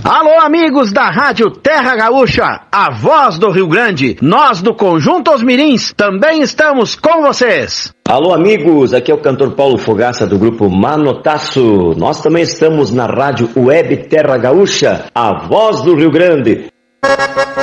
Alô, amigos da Rádio Terra Gaúcha, a voz do Rio Grande. Nós do Conjunto Os Mirins também estamos com vocês. Alô, amigos, aqui é o cantor Paulo Fogaça do grupo Manotaço. Nós também estamos na Rádio Web Terra Gaúcha, a voz do Rio Grande.